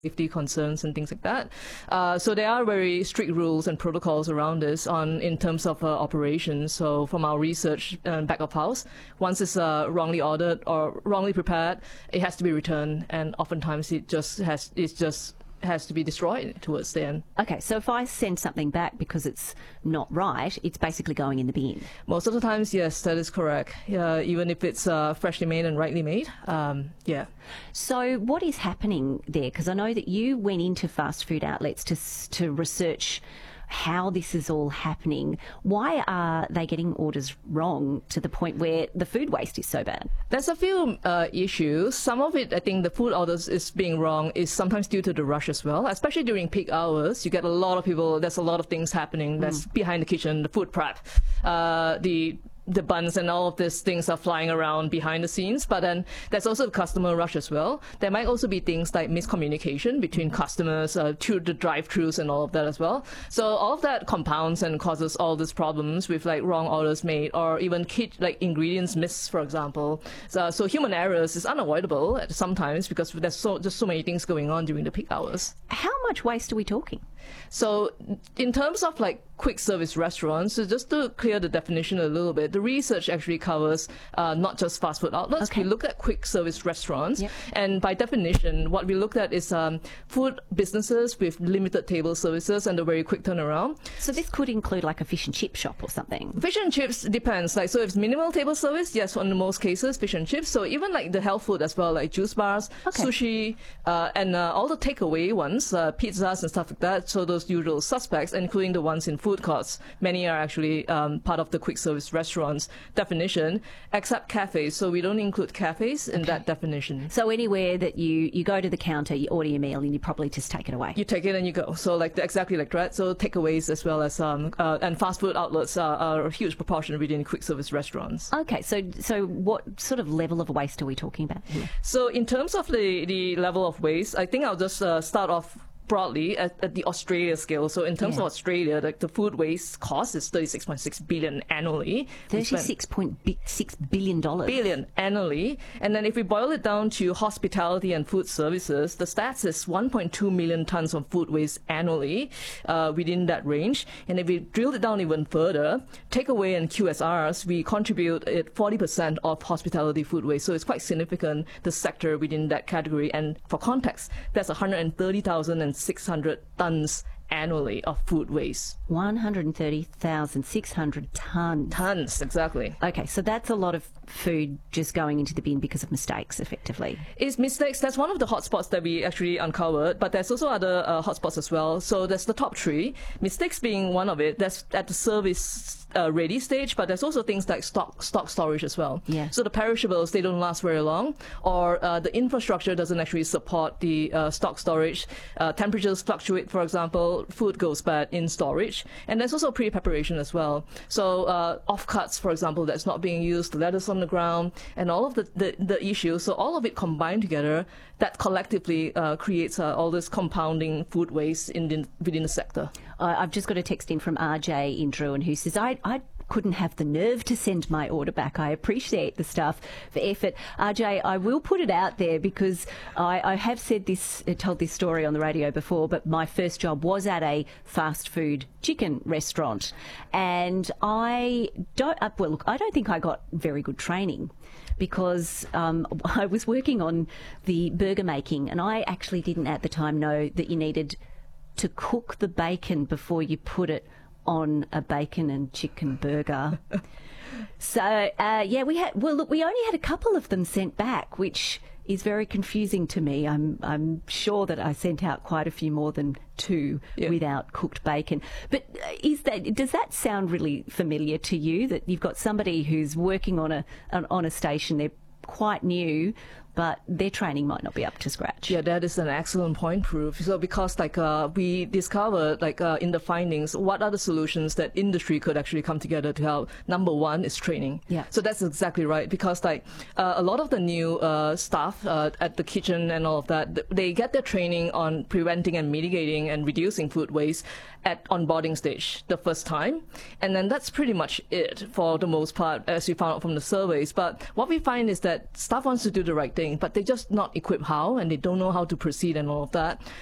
safety concerns and things like that. So there are very strict rules and protocols around this in terms of operations. So from our research back of house, once it's wrongly ordered or wrongly prepared, it has to be returned, and oftentimes it just has to be destroyed towards the end. Okay, so if I send something back because it's not right, it's basically going in the bin? Most of the times, yes, that is correct. Even if it's freshly made and rightly made, yeah. So what is happening there? Because I know that you went into fast food outlets to research how this is all happening. Why are they getting orders wrong to the point where the food waste is so bad? There's a few issues. Some of it, I think the food orders is being wrong is sometimes due to the rush as well, especially during peak hours. You get a lot of people, there's a lot of things happening that's behind the kitchen, the food prep, the buns and all of these things are flying around behind the scenes. But then there's also the customer rush as well. There might also be things like miscommunication between customers to the drive-thrus and all of that as well. So all of that compounds and causes all these problems with like wrong orders made, or even like ingredients missed, for example. So human errors is unavoidable sometimes because there's just so many things going on during the peak hours. How much waste are we talking? So in terms of like quick service restaurants, so just to clear the definition a little bit, the research actually covers not just fast food outlets. Okay. We looked at quick service restaurants, and by definition, what we looked at is food businesses with limited table services and a very quick turnaround. So this could include like a fish and chip shop or something? Fish and chips depends. Like, so if it's minimal table service, yes, in most cases, fish and chips. So even like the health food as well, like juice bars, sushi, and all the takeaway ones, pizzas and stuff like that. So those usual suspects, including the ones in food courts, many are actually part of the quick service restaurants definition, except cafes. So we don't include cafes in that definition. So anywhere that you go to the counter, you order your meal, and you probably just take it away. You take it and you go. So like exactly like that. So takeaways as well as and fast food outlets are a huge proportion within quick service restaurants. Okay, so what sort of level of waste are we talking about here? So in terms of the level of waste, I think I'll just start off broadly at the Australia scale. So in terms of Australia, like the food waste cost is $36.6 billion annually. $36.6 billion. Billion annually. And then if we boil it down to hospitality and food services, the stats is 1.2 million tons of food waste annually within that range. And if we drill it down even further, takeaway and QSRs, we contribute 40% of hospitality food waste. So it's quite significant, the sector within that category. And for context, that's 130,600 tons annually of food waste. 130,600 tons. Tons, exactly. Okay, so that's a lot of food just going into the bin because of mistakes, effectively. It's mistakes. That's one of the hotspots that we actually uncovered, but there's also other hotspots as well. So there's the top three, mistakes being one of it. That's at the service ready stage, but there's also things like stock storage as well. Yeah. So the perishables, they don't last very long, or the infrastructure doesn't actually support the stock storage. Temperatures fluctuate, for example, food goes bad in storage, and there's also pre-preparation as well. So offcuts, for example, that's not being used, the lettuce on the ground, and all of the issues. So all of it combined together, that collectively creates all this compounding food waste within the sector. I've just got a text in from RJ in Druin who says, I couldn't have the nerve to send my order back. I appreciate the staff for effort. RJ, I will put it out there because I have told this story on the radio before, but my first job was at a fast food chicken restaurant, and I don't think I got very good training, because I was working on the burger making, and I actually didn't at the time know that you needed to cook the bacon before you put it on a bacon and chicken burger. So we only had a couple of them sent back, which is very confusing to me. I'm sure that I sent out quite a few more than two without cooked bacon. But does that sound really familiar to you, that you've got somebody who's working on a station, they're quite new, but their training might not be up to scratch? Yeah, that is an excellent point, Proof. So because we discovered in the findings, what are the solutions that industry could actually come together to help? Number one is training. Yeah. So that's exactly right, because a lot of the new staff at the kitchen and all of that, they get their training on preventing and mitigating and reducing food waste at onboarding stage the first time. And then that's pretty much it for the most part, as we found out from the surveys. But what we find is that staff wants to do the right thing. thing, but they're just not equipped how, and they don't know how to proceed and all of that.